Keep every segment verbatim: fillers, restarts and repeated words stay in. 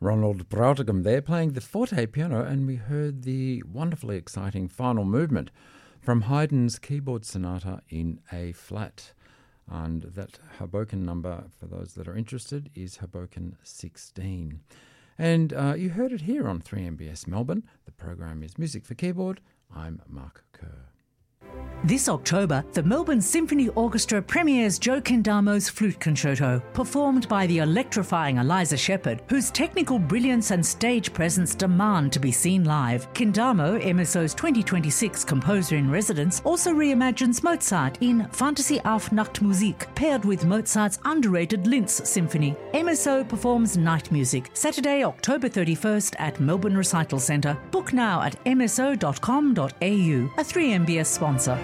Ronald Brautigam there playing the forte piano, and we heard the wonderfully exciting final movement from Haydn's keyboard sonata in A flat. And that Hoboken number, for those that are interested, is Hoboken sixteen. And uh, you heard it here on three M B S Melbourne. The program is Music for Keyboard. I'm Mark Kerr. This October, the Melbourne Symphony Orchestra premieres Joe Kendamo's Flute Concerto, performed by the electrifying Eliza Shepherd, whose technical brilliance and stage presence demand to be seen live. Kendamo, M S O's twenty twenty-six Composer-in-Residence, also reimagines Mozart in Fantasy auf Nachtmusik, paired with Mozart's underrated Linz Symphony. M S O performs Night Music, Saturday, October thirty-first at Melbourne Recital Centre. Book now at m s o dot com dot a u, a three M B S sponsor.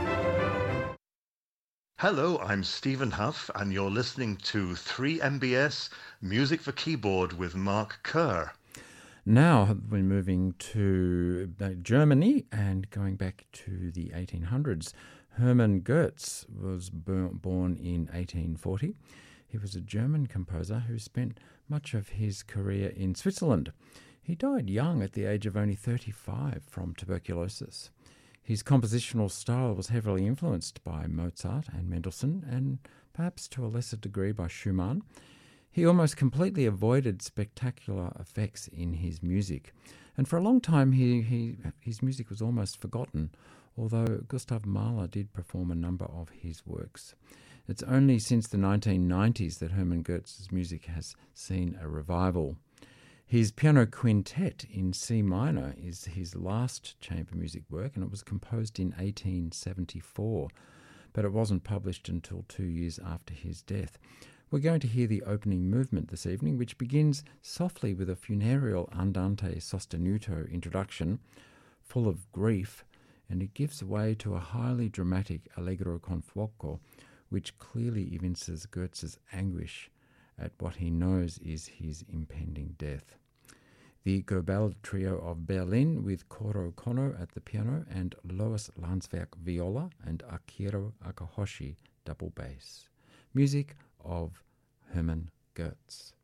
Hello, I'm Stephen Huff, and you're listening to three M B S Music for Keyboard with Mark Kerr. Now we're moving to Germany and going back to the eighteen hundreds. Hermann Goetz was born in eighteen forty. He was a German composer who spent much of his career in Switzerland. He died young at the age of only thirty-five from tuberculosis. His compositional style was heavily influenced by Mozart and Mendelssohn, and perhaps to a lesser degree by Schumann. He almost completely avoided spectacular effects in his music, and for a long time he, he, his music was almost forgotten, although Gustav Mahler did perform a number of his works. It's only since the nineteen nineties that Hermann Goetz's music has seen a revival. His piano quintet in C minor is his last chamber music work, and it was composed in eighteen seventy-four, but it wasn't published until two years after his death. We're going to hear the opening movement this evening, which begins softly with a funereal andante sostenuto introduction, full of grief, and it gives way to a highly dramatic allegro con fuoco, which clearly evinces Goetz's anguish at what he knows is his impending death. The Goebel Trio of Berlin with Koro Kono at the piano and Lois Landsverk viola and Akira Akahoshi double bass. Music of Hermann Goetz.